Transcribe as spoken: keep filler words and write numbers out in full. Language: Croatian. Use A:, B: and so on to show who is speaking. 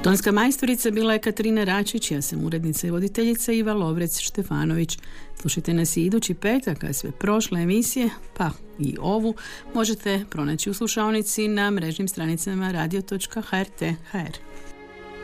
A: Tonska majstorica bila je Katarina Račić, ja sam urednica i voditeljica Iva Lovrec Štefanović. Slušajte nas i idući petak, a sve prošle emisije, pa i ovu, možete pronaći u slušaonici na mrežnim stranicama radio točka h r t točka h r.